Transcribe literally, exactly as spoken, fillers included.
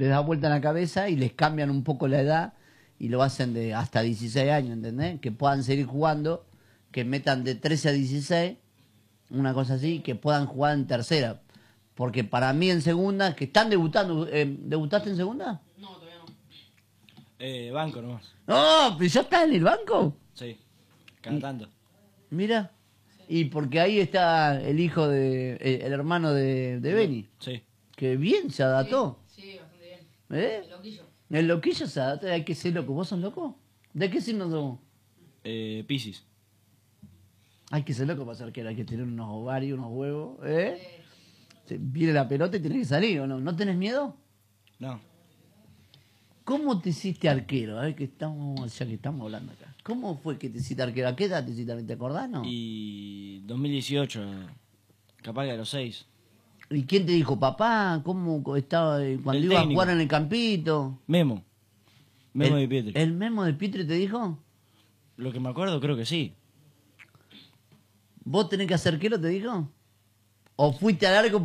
les da vuelta en la cabeza y les cambian un poco la edad y lo hacen de hasta dieciséis años, ¿entendés? Que puedan seguir jugando, que metan de trece a dieciséis, una cosa así, que puedan jugar en tercera. Porque para mí en segunda, que están debutando, eh, ¿debutaste en segunda? No, todavía no. Eh, banco nomás. ¡No! ¿Pero ya estás en el banco? Sí, cada tanto. Mira. Y porque ahí está el hijo de, eh, el hermano de, de Beni. Sí. Que bien se adaptó. Sí, sí, bastante bien. ¿Eh? El loquillo. El loquillo se adaptó, hay que ser loco. ¿Vos sos loco? ¿De qué signo sos? Eh, Piscis. Hay que ser loco para ser arquero, hay que tener unos ovarios, unos huevos, ¿eh? Se viene la pelota y tenés que salir, ¿o no? ¿No tenés miedo? No. ¿Cómo te hiciste arquero? A ver, que estamos, ya que estamos hablando acá. ¿Cómo fue que te hiciste arquero? ¿A qué edad te hiciste? ¿Te acordás, no? Y dos mil dieciocho, capaz que a los seis. ¿Y quién te dijo, papá? ¿Cómo estaba eh, cuando El ibas a técnico. jugar en el campito? Memo. Memo el, de Pietri. ¿El Memo de Pietri te dijo? Lo que me acuerdo, creo que sí. ¿Vos tenés que hacer arquero, te dijo? ¿O fuiste al arco